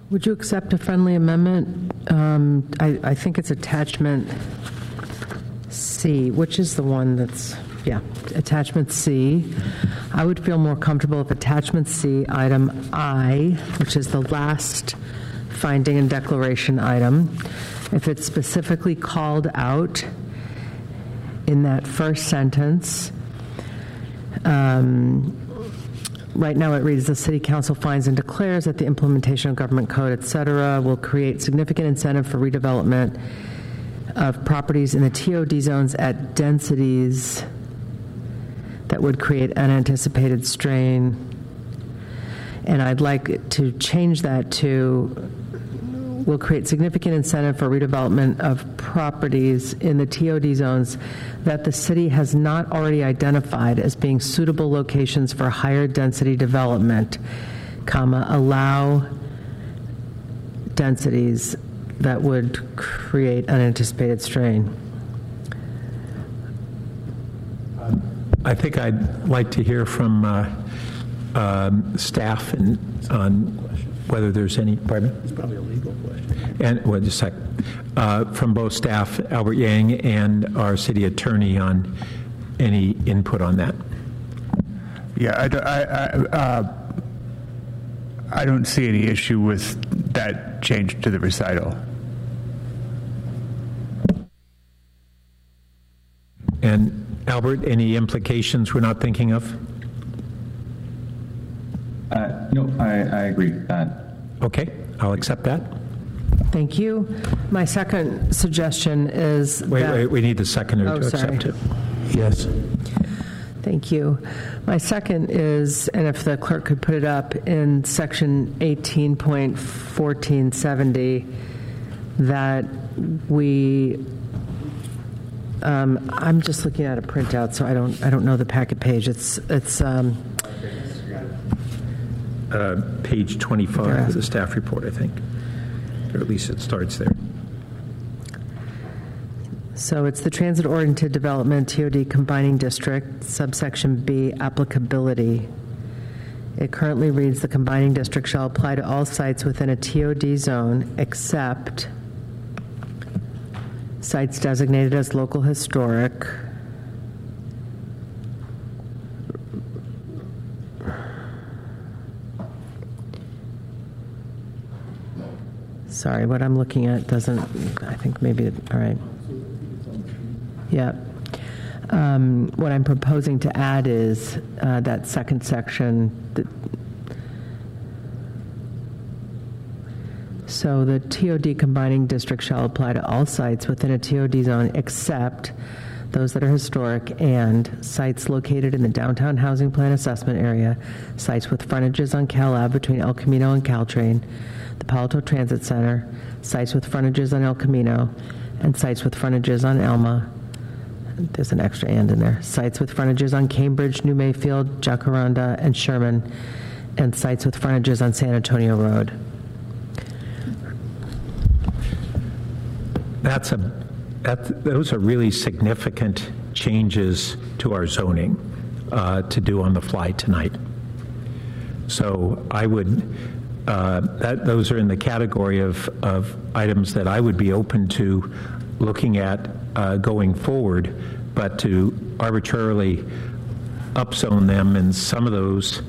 Would you accept a friendly amendment? I think it's attachment C, which is the one that's, yeah, attachment C. I would feel more comfortable if attachment C, item I, which is the last finding and declaration item, if it's specifically called out in that first sentence. Right now it reads, the City Council finds and declares that the implementation of government code, et cetera, will create significant incentive for redevelopment of properties in the TOD zones at densities that would create unanticipated strain. And I'd like to change that to will create significant incentive for redevelopment of properties in the TOD zones that the city has not already identified as being suitable locations for higher density development, comma, allow densities that would create unanticipated strain. I think I'd like to hear from staff on whether there's any, pardon me? It's probably a legal question. And, well, just a sec. From both staff, Albert Yang and our city attorney, on any input on that. Yeah, I don't see any issue with that change to the recital. And Albert, any implications we're not thinking of? No, I agree with that. Okay, I'll accept that. Thank you. My second suggestion is Wait, we need the seconder to accept it. Yes. Thank you. My second is, and if the clerk could put it up, in section 18.1470, that we, I'm just looking at a printout, so I don't know the packet page. It's page 25 of the staff report, I think. Or at least it starts there. So it's the transit-oriented development, TOD combining district, subsection B, applicability. It currently reads, the combining district shall apply to all sites within a TOD zone except sites designated as local historic, sorry, what I'm looking at doesn't, I think maybe, all right. Yeah. What I'm proposing to add is that second section. So the TOD combining district shall apply to all sites within a TOD zone except those that are historic and sites located in the downtown housing plan assessment area, sites with frontages on Cal Ave between El Camino and Caltrain, the Palo Alto Transit Center, sites with frontages on El Camino, and sites with frontages on Elma. There's an extra and in there. Sites with frontages on Cambridge, New Mayfield, Jacaranda, and Sherman, and sites with frontages on San Antonio Road. Those are really significant changes to our zoning to do on the fly tonight. So I would, those are in the category of items that I would be open to looking at going forward, but to arbitrarily upzone them in some of those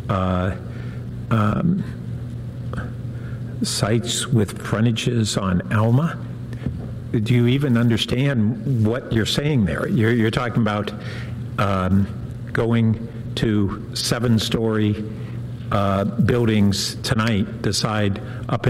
sites with frontages on Alma. Do you even understand what you're saying there? You're talking about going to 7-story buildings tonight, decide up